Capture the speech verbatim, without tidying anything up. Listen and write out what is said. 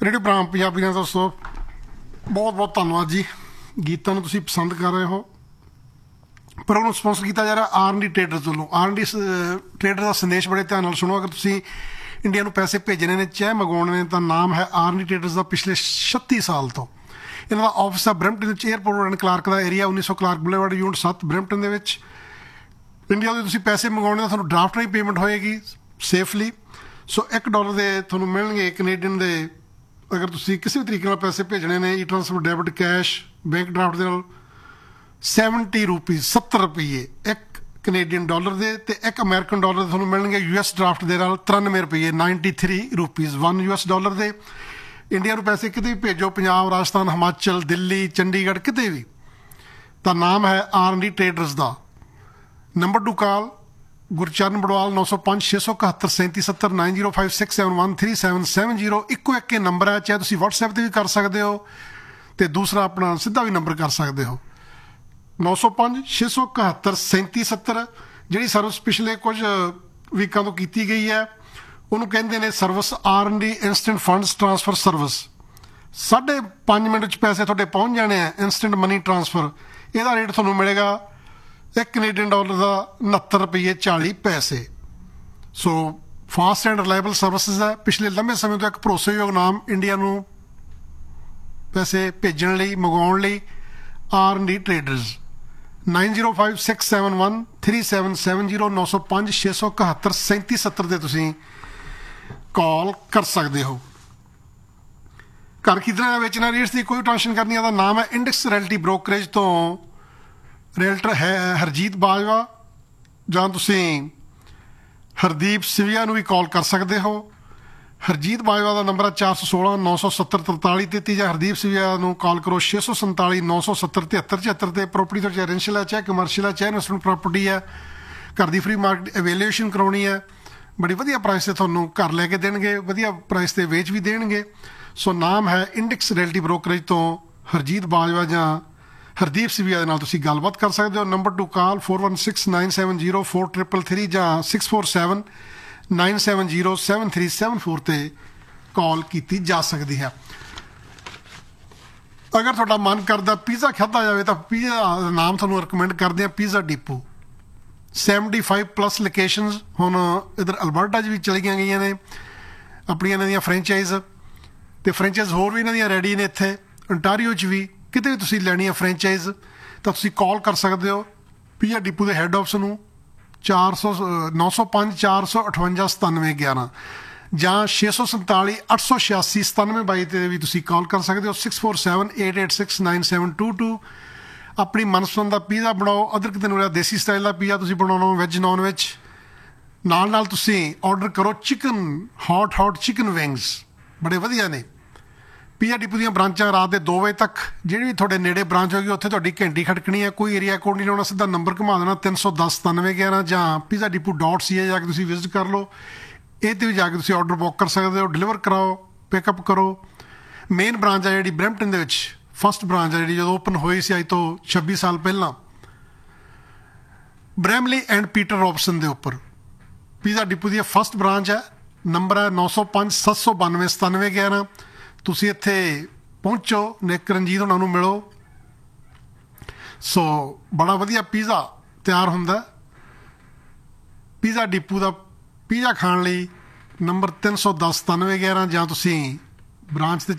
Radio ਬ੍ਰਾਹਮ Punjabi ਨਾਲ ਦੋਸਤੋ ਬਹੁਤ ਬਹੁਤ ਧੰਨਵਾਦ ਜੀ। ਗੀਤਾਂ ਨੂੰ ਤੁਸੀਂ ਪਸੰਦ ਕਰ ਰਹੇ ਹੋ ਪਰ ਉਹਨੂੰ ਸਪੋਂਸਰ ਕੀਤਾ ਜਾ ਰਿਹਾ ਆਰ ਐਂਡ ਡੀ ਟ੍ਰੇਡਰਸ ਵੱਲੋਂ। ਆਰ ਐਂਡ ਡੀ ਟ੍ਰੇਡਰ ਦਾ ਸੰਦੇਸ਼ ਬੜੇ ਧਿਆਨ ਨਾਲ ਸੁਣੋ। ਅਗਰ ਤੁਸੀਂ ਇੰਡੀਆ ਨੂੰ ਪੈਸੇ ਭੇਜਣੇ ਨੇ ਚਾਹੇ ਮੰਗਵਾਉਣੇ ਨੇ ਤਾਂ ਨਾਮ ਹੈ ਆਰ ਐਂਡ ਡੀ ਟ੍ਰੇਡਰਸ ਦਾ। ਪਿਛਲੇ ਛੱਤੀ ਸਾਲ ਤੋਂ ਇਹਨਾਂ ਦਾ ਆਫਿਸ ਆ ਬਰੈਂਪਟਨ ਵਿੱਚ, airport and Clark the area, ਉੱਨੀ ਸੌ ਕਲਾਰਕ ਬੁਲੇਵਾਰਡ ਯੂਨਿਟ ਸੱਤ ਬਰੈਂਪਟਨ ਦੇ ਵਿੱਚ। ਇੰਡੀਆ ਦੇ ਤੁਸੀਂ ਪੈਸੇ ਮੰਗਵਾਉਣੇ ਤਾਂ ਤੁਹਾਨੂੰ ਡਰਾਫਟ ਰਾਹੀਂ ਪੇਮੈਂਟ ਹੋਏਗੀ ਸੇਫਲੀ। ਸੋ ਇੱਕ ਡਾਲਰ ਦੇ ਤੁਹਾਨੂੰ ਮਿਲਣਗੇ ਕੈਨੇਡੀਅਨ ਦੇ। ਅਗਰ ਤੁਸੀਂ ਕਿਸੇ ਵੀ ਤਰੀਕੇ ਨਾਲ ਪੈਸੇ ਭੇਜਣੇ ਨੇ ਈ transfer, debit, cash, bank draft ਦੇ ਨਾਲ ਸੈਵਨਟੀ ਰੁਪੀਜ਼ ਸੱਤਰ ਰੁਪਈਏ ਇੱਕ ਕੈਨੇਡੀਅਨ ਡਾਲਰ ਦੇ, ਅਤੇ ਇੱਕ ਅਮੈਰੀਕਨ ਡਾਲਰ ਦੇ ਤੁਹਾਨੂੰ ਮਿਲਣਗੇ ਯੂ ਐਸ ਡਰਾਫਟ ਦੇ ਨਾਲ ਤਰਾਨਵੇਂ ਰੁਪਈਏ ninety three rupees one U S dollar ਦੇ। ਇੰਡੀਆ ਨੂੰ ਪੈਸੇ ਕਿਤੇ ਵੀ ਭੇਜੋ, ਪੰਜਾਬ, ਰਾਜਸਥਾਨ, ਹਿਮਾਚਲ, ਦਿੱਲੀ, ਚੰਡੀਗੜ੍ਹ, ਕਿਤੇ ਵੀ, ਤਾਂ ਨਾਮ ਹੈ R and D traders the. Number two ਕਾਲ ਗੁਰਚਰਨ ਬੜਵਾਲ ਨੌ ਸੌ ਪੰਜ ਛੇ ਸੌ ਇਕਹੱਤਰ ਸੈਂਤੀ ਸੱਤਰ nine zero five six seven one three seven seven zero. ਇੱਕੋ ਇੱਕ ਇਹ ਨੰਬਰ ਹੈ, ਚਾਹੇ ਤੁਸੀਂ ਵਟਸਐਪ 'ਤੇ ਵੀ ਕਰ ਸਕਦੇ ਹੋ ਅਤੇ ਦੂਸਰਾ ਆਪਣਾ ਸਿੱਧਾ ਵੀ ਨੰਬਰ ਕਰ ਸਕਦੇ ਹੋ ਨੌ ਸੌ ਪੰਜ ਛੇ ਸੌ ਇਕਹੱਤਰ ਸੈਂਤੀ ਸੱਤਰ। ਜਿਹੜੀ ਸਰਵਿਸ ਪਿਛਲੇ ਕੁਝ ਵੀਕਾਂ ਤੋਂ ਕੀਤੀ ਗਈ ਹੈ ਉਹਨੂੰ ਕਹਿੰਦੇ ਨੇ service R and D instant funds transfer service. ਸਾਢੇ ਪੰਜ ਮਿੰਟ 'ਚ ਪੈਸੇ ਤੁਹਾਡੇ ਪਹੁੰਚ ਜਾਣੇ ਆ, ਇੰਸਟੈਂਟ ਮਨੀ ਟਰਾਂਸਫਰ। ਇਹਦਾ ਰੇਟ ਤੁਹਾਨੂੰ ਮਿਲੇਗਾ ਇੱਕ ਕੈਨੇਡੀਅਨ ਡਾਲਰ ਦਾ ਉਣਹੱਤਰ ਰੁਪਈਏ ਚਾਲੀ ਪੈਸੇ। ਸੋ ਫਾਸਟ ਐਂਡ ਰਿਲਾਇਬਲ ਸਰਵਿਸਿਜ਼ ਹੈ। ਪਿਛਲੇ ਲੰਬੇ ਸਮੇਂ ਤੋਂ ਇੱਕ ਭਰੋਸੇਯੋਗ ਨਾਮ ਇੰਡੀਆ ਨੂੰ ਪੈਸੇ ਭੇਜਣ ਲਈ, ਮੰਗਵਾਉਣ ਲਈ R and D traders. Nine zero five six seven one three seven seven zero ਨੌ ਸੌ ਪੰਜ ਛੇ ਸੌ ਇਕਹੱਤਰ ਸੈਂਤੀ ਸੱਤਰ 'ਤੇ ਤੁਸੀਂ ਕਾਲ ਕਰ ਸਕਦੇ ਹੋ। ਘਰ ਖਰੀਦਣਾ ਜਾਂ ਵੇਚਣਾ, ਰੇਟਸ ਦੀ ਕੋਈ ਟੈਨਸ਼ਨ ਕਰਨੀ। ਉਹਦਾ ਨਾਮ ਹੈ ਇੰਡੈਕਸ ਰਿਐਲਟੀ ਬ੍ਰੋਕਰੇਜ ਤੋਂ ਰੀਅਲਟਰ ਹੈ ਹਰਜੀਤ ਬਾਜਵਾ, ਜਾਂ ਤੁਸੀਂ ਹਰਦੀਪ ਸਿਵੀਆ ਨੂੰ ਵੀ ਕਾਲ ਕਰ ਸਕਦੇ ਹੋ। ਹਰਜੀਤ ਬਾਜਵਾ ਦਾ ਨੰਬਰ ਹੈ ਚਾਰ ਸੌ ਸੋਲਾਂ ਨੌ ਸੌ ਸੱਤਰ ਤਰਤਾਲੀ ਤੇਤੀ, ਜਾਂ ਹਰਦੀਪ ਸਿਵੀਆ ਨੂੰ ਕਾਲ ਕਰੋ ਛੇ ਸੌ ਸੰਤਾਲੀ ਨੌ ਸੌ ਸੱਤਰ ਤਿਹੱਤਰ ਚੁਹੱਤਰ 'ਤੇ। ਪ੍ਰੋਪਰਟੀ ਤੋਂ ਚਾਹੇ ਰੈਂਸ਼ੀਅਲ ਹੈ, ਚਾਹੇ ਕਮਰਸ਼ੀਅਲ ਹੈ, ਚਾਹੇ ਇਨਵੈਸਟਮੈਂਟ ਪ੍ਰੋਪਰਟੀ ਹੈ, ਘਰ ਦੀ ਫਰੀ ਮਾਰਕੀਟ ਐਵੇਲੂਏਸ਼ਨ ਕਰਾਉਣੀ ਹੈ, ਬੜੀ ਵਧੀਆ ਪ੍ਰਾਈਸ 'ਤੇ ਤੁਹਾਨੂੰ ਘਰ ਲੈ ਕੇ ਦੇਣਗੇ, ਵਧੀਆ ਪ੍ਰਾਈਸ 'ਤੇ ਵੇਚ ਵੀ ਦੇਣਗੇ। ਸੋ ਨਾਮ ਹੈ ਇੰਡੈਕਸ ਰਿਐਲਟੀ ਬ੍ਰੋਕਰੇਜ ਤੋਂ ਹਰਜੀਤ ਬਾਜਵਾ ਜਾਂ ਹਰਦੀਪ ਸਿਵੀਆ ਦੇ ਨਾਲ ਤੁਸੀਂ ਗੱਲਬਾਤ ਕਰ ਸਕਦੇ ਹੋ। ਨੰਬਰ ਟੂ ਕਾਲ four one six nine seven zero four triple three ਜਾਂ six four seven nine seven zero seven three seven four 'ਤੇ ਕਾਲ ਕੀਤੀ ਜਾ ਸਕਦੀ ਹੈ। ਅਗਰ ਤੁਹਾਡਾ ਮਨ ਕਰਦਾ ਪੀਜ਼ਾ ਖਾਧਾ ਜਾਵੇ ਤਾਂ ਪੀਜ਼ਾ ਦਾ ਨਾਮ ਤੁਹਾਨੂੰ ਰਿਕਮੈਂਡ ਕਰਦੇ ਹਾਂ pizza depot. Seventy five plus locations ਹੁਣ ਇੱਧਰ ਅਲਬਰਟਾ 'ਚ ਵੀ ਚਲੀਆਂ ਗਈਆਂ ਨੇ ਆਪਣੀਆਂ ਇਹਨਾਂ ਦੀਆਂ ਫਰੈਂਚਾਈਜ਼, ਅਤੇ ਫਰੈਂਚਾਈਜ਼ ਹੋਰ ਵੀ ਇਹਨਾਂ ਦੀਆਂ ਰੈਡੀ ਨੇ ਇੱਥੇ ਅੰਟਾਰੀਓ 'ਚ ਵੀ। ਕਿਤੇ ਵੀ ਤੁਸੀਂ ਲੈਣੀ ਹੈ ਫਰੈਂਚਾਈਜ਼ ਤਾਂ ਤੁਸੀਂ ਕਾਲ ਕਰ ਸਕਦੇ ਹੋ ਪੀਜ਼ਾ ਡੀਪੂ ਦੇ ਹੈੱਡ ਆਫਿਸ ਨੂੰ ਚਾਰ ਸੌ ਨੌ ਸੌ ਪੰਜ ਚਾਰ ਸੌ ਅਠਵੰਜਾ ਸਤਾਨਵੇਂ ਗਿਆਰਾਂ, ਜਾਂ ਛੇ ਸੌ ਸੰਤਾਲੀ ਅੱਠ ਸੌ ਛਿਆਸੀ ਸਤਾਨਵੇਂ ਬਾਈ 'ਤੇ ਵੀ ਤੁਸੀਂ ਕਾਲ ਕਰ ਸਕਦੇ ਹੋ। Six four seven eight eight six nine seven to to. ਆਪਣੀ ਮਨਪਸੰਦ ਦਾ ਪੀਜ਼ਾ ਬਣਾਓ। ਅਦਰਕ ਤੇ ਨੂਰਿਆ ਦੇਸੀ ਸਟਾਈਲ ਦਾ ਪੀਜ਼ਾ ਤੁਸੀਂ ਬਣਾਉਣਾ, ਵੈਜ ਨੋਨ ਵੈਜ। ਨਾਲ ਨਾਲ ਤੁਸੀਂ ਔਡਰ ਕਰੋ chicken hot hot chicken wings, ਬੜੇ ਵਧੀਆ ਨੇ। ਪੀਜ਼ਾ ਡੀਪੂ ਦੀਆਂ ਬ੍ਰਾਂਚਾਂ ਰਾਤ ਦੇ ਦੋ ਵਜੇ ਤੱਕ, ਜਿਹੜੀ ਵੀ ਤੁਹਾਡੇ ਨੇੜੇ ਬ੍ਰਾਂਚ ਹੋਏਗੀ ਉੱਥੇ ਤੁਹਾਡੀ ਘੰਟੀ ਖੜਕਣੀ ਹੈ। ਕੋਈ ਏਰੀਆ ਕੋਡ ਨਹੀਂ ਲਾਉਣਾ, ਸਿੱਧਾ ਨੰਬਰ ਘੁਮਾ ਦੇਣਾ ਤਿੰਨ ਸੌ ਦਸ ਸਤਾਨਵੇਂ ਗਿਆਰਾਂ, ਜਾਂ ਪੀਜ਼ਾ ਡੀਪੂ ਡੋਟ ਸੀ ਏ ਜਾ ਕੇ ਤੁਸੀਂ ਵਿਜ਼ਿਟ ਕਰ ਲਓ। ਇਹ 'ਤੇ ਵੀ ਜਾ ਕੇ ਤੁਸੀਂ ਔਡਰ ਬੁੱਕ ਕਰ ਸਕਦੇ ਹੋ, ਡਿਲੀਵਰ ਕਰਾਓ, ਪਿਕਅਪ ਕਰੋ। ਮੇਨ ਬ੍ਰਾਂਚ ਆ ਜਿਹੜੀ ਬਰੈਂਪਟਨ ਦੇ ਵਿੱਚ, ਫਸਟ ਬ੍ਰਾਂਚ ਆ ਜਿਹੜੀ ਜਦੋਂ ਓਪਨ ਹੋਈ ਸੀ ਅੱਜ ਤੋਂ ਛੱਬੀ ਸਾਲ ਪਹਿਲਾਂ, ਬ੍ਰੈਮਲੀ ਐਂਡ ਪੀਟਰ ਰੋਬਸਨ ਦੇ ਉੱਪਰ ਪੀਜ਼ਾ ਡੀਪੂ ਦੀ ਫਸਟ ਬ੍ਰਾਂਚ ਹੈ। ਨੰਬਰ ਹੈ ਨੌ ਸੌ ਪੰਜ ਸੱਤ ਸੌ ਬਾਨਵੇਂ ਸਤਾਨਵੇਂ ਗਿਆਰਾਂ। ਤੁਸੀਂ ਇੱਥੇ ਪਹੁੰਚੋ, ਨਿੱਕ ਰਣਜੀਤ ਉਹਨਾਂ ਨੂੰ ਮਿਲੋ। ਸੋ ਬੜਾ ਵਧੀਆ ਪੀਜ਼ਾ ਤਿਆਰ ਹੁੰਦਾ। ਪੀਜ਼ਾ ਡੀਪੂ ਦਾ ਪੀਜ਼ਾ ਖਾਣ ਲਈ ਨੰਬਰ ਤਿੰਨ ਸੌ ਦਸ ਸਤਾਨਵੇਂ ਗਿਆਰਾਂ, ਜਾਂ ਤੁਸੀਂ ਬ੍ਰਾਂਚ 'ਤੇ